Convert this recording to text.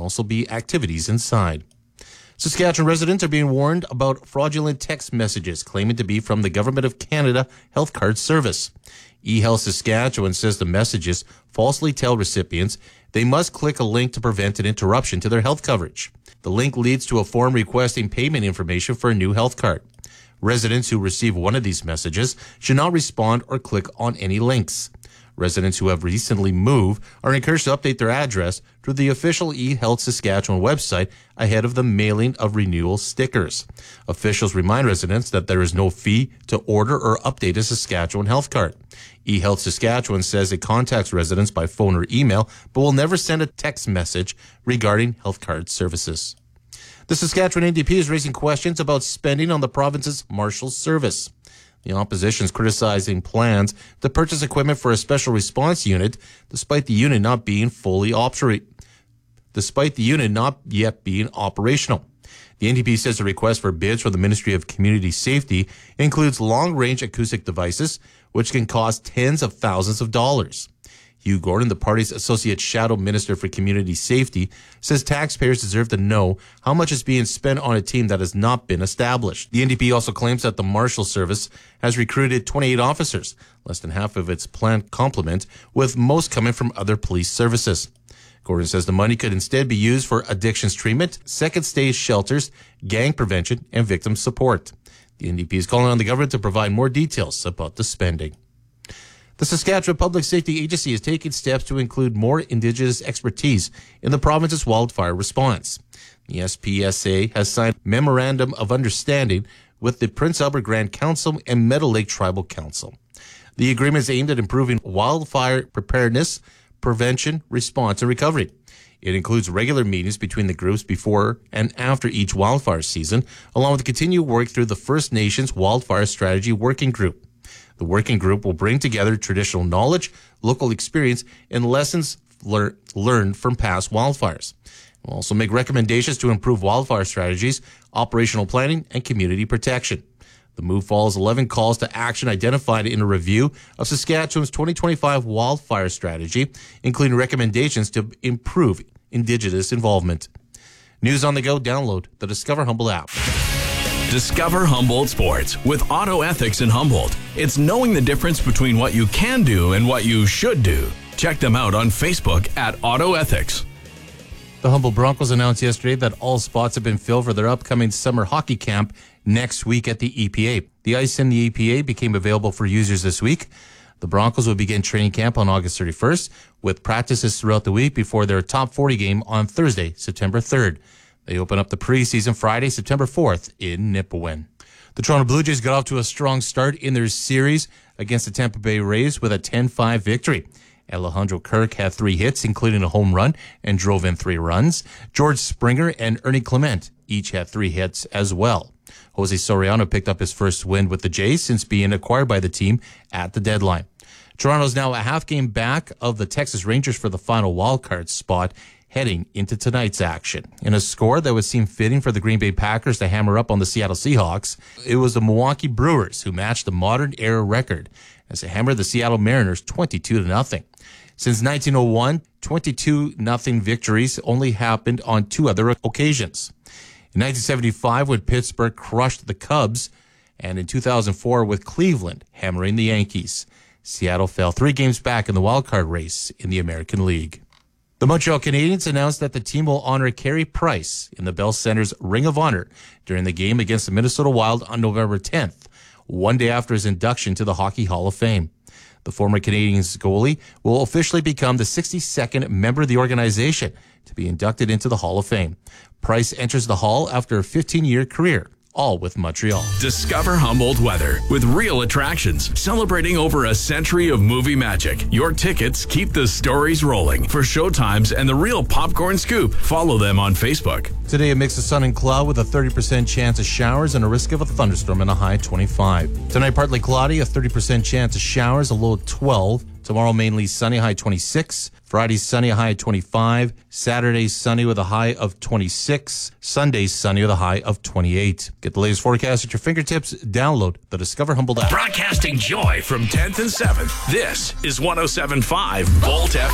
also be activities inside. Saskatchewan residents are being warned about fraudulent text messages claiming to be from the Government of Canada Health Card Service. eHealth Saskatchewan says the messages falsely tell recipients they must click a link to prevent an interruption to their health coverage. The link leads to a form requesting payment information for a new health card. Residents who receive one of these messages should not respond or click on any links. Residents who have recently moved are encouraged to update their address through the official eHealth Saskatchewan website ahead of the mailing of renewal stickers. Officials remind residents that there is no fee to order or update a Saskatchewan health card. eHealth Saskatchewan says it contacts residents by phone or email, but will never send a text message regarding health card services. The Saskatchewan NDP is raising questions about spending on the province's Marshal Service. The opposition is criticizing plans to purchase equipment for a special response unit, despite the unit not yet being operational. The NDP says the request for bids from the Ministry of Community Safety includes long-range acoustic devices, which can cost tens of thousands of dollars. Hugh Gordon, the party's Associate Shadow Minister for Community Safety, says taxpayers deserve to know how much is being spent on a team that has not been established. The NDP also claims that the Marshal Service has recruited 28 officers, less than half of its planned complement, with most coming from other police services. Gordon says the money could instead be used for addictions treatment, second-stage shelters, gang prevention, and victim support. The NDP is calling on the government to provide more details about the spending. The Saskatchewan Public Safety Agency is taking steps to include more Indigenous expertise in the province's wildfire response. The SPSA has signed a Memorandum of Understanding with the Prince Albert Grand Council and Meadow Lake Tribal Council. The agreement is aimed at improving wildfire preparedness, prevention, response, and recovery. It includes regular meetings between the groups before and after each wildfire season, along with continued work through the First Nations Wildfire Strategy Working Group. The working group will bring together traditional knowledge, local experience, and lessons learned from past wildfires. It will also make recommendations to improve wildfire strategies, operational planning, and community protection. The move follows 11 calls to action identified in a review of Saskatchewan's 2025 wildfire strategy, including recommendations to improve Indigenous involvement. News on the go, download the Discover Humboldt app. Discover Humboldt Sports with Auto Ethics in Humboldt. It's knowing the difference between what you can do and what you should do. Check them out on Facebook at Auto Ethics. The Humboldt Broncos announced yesterday that all spots have been filled for their upcoming summer hockey camp next week at the EPA. The ice in the EPA became available for users this week. The Broncos will begin training camp on August 31st with practices throughout the week before their top 40 game on Thursday, September 3rd. They open up the preseason Friday, September 4th in Nipawin. The Toronto Blue Jays got off to a strong start in their series against the Tampa Bay Rays with a 10-5 victory. Alejandro Kirk had 3 hits, including a home run, and drove in 3 runs. George Springer and Ernie Clement each had 3 hits as well. Jose Soriano picked up his first win with the Jays since being acquired by the team at the deadline. Toronto is now a half game back of the Texas Rangers for the final wildcard spot heading into tonight's action. In a score that would seem fitting for the Green Bay Packers to hammer up on the Seattle Seahawks, it was the Milwaukee Brewers who matched the modern-era record as they hammered the Seattle Mariners 22-0. Since 1901, 22-0 victories only happened on 2 other occasions. In 1975, when Pittsburgh crushed the Cubs, and in 2004 with Cleveland hammering the Yankees. Seattle fell 3 games back in the wildcard race in the American League. The Montreal Canadiens announced that the team will honor Carey Price in the Bell Center's Ring of Honor during the game against the Minnesota Wild on November 10th, one day after his induction to the Hockey Hall of Fame. The former Canadiens goalie will officially become the 62nd member of the organization to be inducted into the Hall of Fame. Price enters the Hall after a 15-year career, all with Montreal. Discover Humboldt weather with real attractions, celebrating over a century of movie magic. Your tickets keep the stories rolling. For showtimes and the real popcorn scoop, follow them on Facebook. Today, a mix of sun and cloud with a 30% chance of showers and a risk of a thunderstorm and a high 25. Tonight, partly cloudy, a 30% chance of showers, a low of 12. Tomorrow, mainly sunny, high 26. Friday, sunny, high 25. Saturday, sunny with a high of 26. Sunday, sunny with a high of 28. Get the latest forecast at your fingertips. Download the Discover Humboldt app. Broadcasting joy from 10th and 7th. This is 107.5 Volt FM.